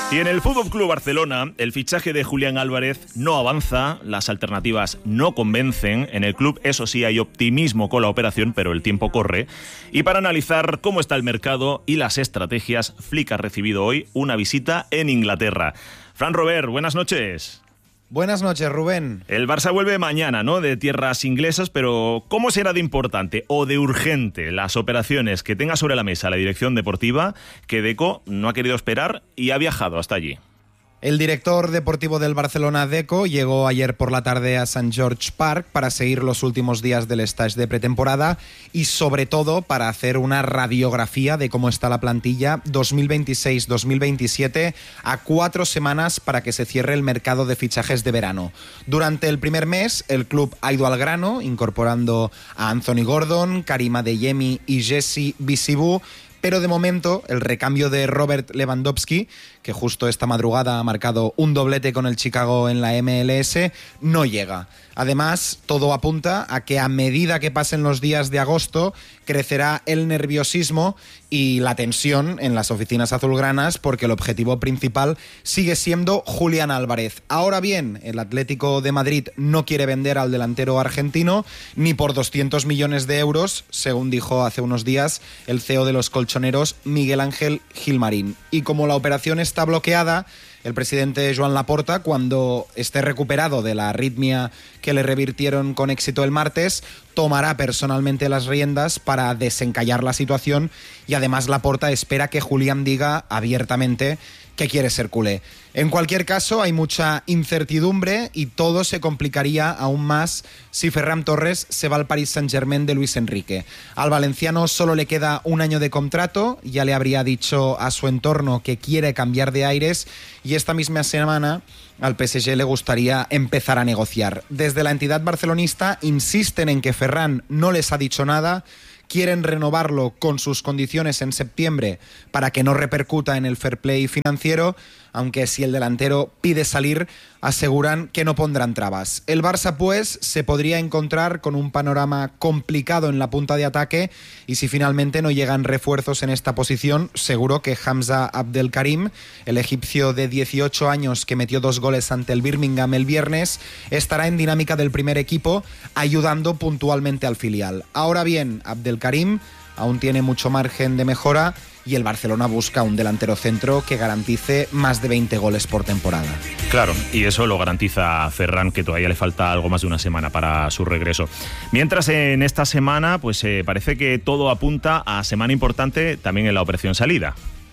Y en el Fútbol Club Barcelona, el fichaje de Julián Álvarez no avanza, las alternativas no convencen. En el club, eso sí, hay optimismo con la operación, pero el tiempo corre. Y para analizar cómo está el mercado y las estrategias, Flick ha recibido hoy una visita en Inglaterra. Fran Robert, buenas noches. Buenas noches, Rubén. El Barça vuelve mañana, ¿no?, de tierras inglesas, pero ¿cómo será de importante o de urgente las operaciones que tenga sobre la mesa la dirección deportiva, que Deco no ha querido esperar y ha viajado hasta allí? El director deportivo del Barcelona, Deco, llegó ayer por la tarde a St. George Park para seguir los últimos días del stage de pretemporada y, sobre todo, para hacer una radiografía de cómo está la plantilla 2026-2027 a 4 semanas para que se cierre el mercado de fichajes de verano. Durante el primer mes, el club ha ido al grano, incorporando a Anthony Gordon, Karim Adeyemi y Jesse Bizibu. Pero de momento el recambio de Robert Lewandowski, que justo esta madrugada ha marcado un doblete con el Chicago en la MLS, no llega. Además, todo apunta a que a medida que pasen los días de agosto crecerá el nerviosismo y la tensión en las oficinas azulgranas, porque el objetivo principal sigue siendo Julián Álvarez. Ahora bien, el Atlético de Madrid no quiere vender al delantero argentino ni por 200 millones de euros, según dijo hace unos días el CEO de los colchoneros, Miguel Ángel Gilmarín. Y como la operación está bloqueada, el presidente Joan Laporta, cuando esté recuperado de la arritmia que le revirtieron con éxito el martes, tomará personalmente las riendas para desencallar la situación, y además Laporta espera que Julián diga abiertamente que quiere ser culé. En cualquier caso, hay mucha incertidumbre y todo se complicaría aún más si Ferran Torres se va al Paris Saint-Germain de Luis Enrique. Al valenciano solo le queda un año de contrato, ya le habría dicho a su entorno que quiere cambiar de aires, y esta misma semana al PSG le gustaría empezar a negociar. Desde la entidad barcelonista insisten en que Ferran no les ha dicho nada, quieren renovarlo con sus condiciones en septiembre para que no repercuta en el fair play financiero, aunque si el delantero pide salir, aseguran que no pondrán trabas. El Barça, pues, se podría encontrar con un panorama complicado en la punta de ataque, y si finalmente no llegan refuerzos en esta posición, seguro que Hamza Abdelkarim, el egipcio de 18 años que metió 2 goles ante el Birmingham el viernes, estará en dinámica del primer equipo, ayudando puntualmente al filial. Ahora bien, Abdelkarim aún tiene mucho margen de mejora, y el Barcelona busca un delantero centro que garantice más de 20 goles por temporada. Claro, y eso lo garantiza Ferran, que todavía le falta algo más de una semana para su regreso. Mientras, en esta semana, pues parece que todo apunta a semana importante también en la operación salida.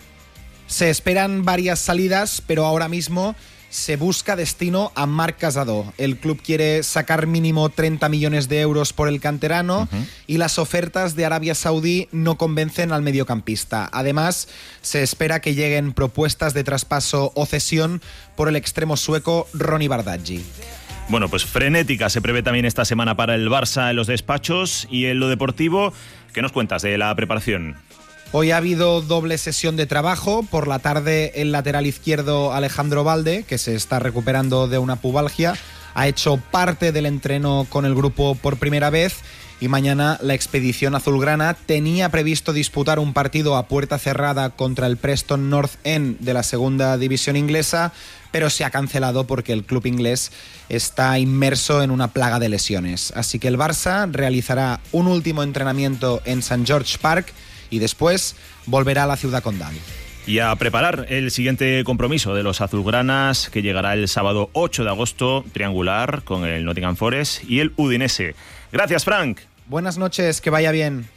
Se esperan varias salidas, pero ahora mismo se busca destino a Marc Casado. El club quiere sacar mínimo 30 millones de euros por el canterano, y las ofertas de Arabia Saudí no convencen al mediocampista. Además, se espera que lleguen propuestas de traspaso o cesión por el extremo sueco Ronny Bardghji. Bueno, pues frenética se prevé también esta semana para el Barça en los despachos. Y en lo deportivo, ¿qué nos cuentas de la preparación? Hoy ha habido doble sesión de trabajo. Por la tarde, el lateral izquierdo Alejandro Balde, que se está recuperando de una pubalgia, ha hecho parte del entreno con el grupo por primera vez, y mañana la expedición azulgrana tenía previsto disputar un partido a puerta cerrada contra el Preston North End de la segunda división inglesa, pero se ha cancelado porque el club inglés está inmerso en una plaga de lesiones. Así que el Barça realizará un último entrenamiento en St. George Park y después volverá a la ciudad condal. Y a preparar el siguiente compromiso de los azulgranas, que llegará el sábado 8 de agosto, triangular con el Nottingham Forest y el Udinese. Gracias, Frank. Buenas noches, que vaya bien.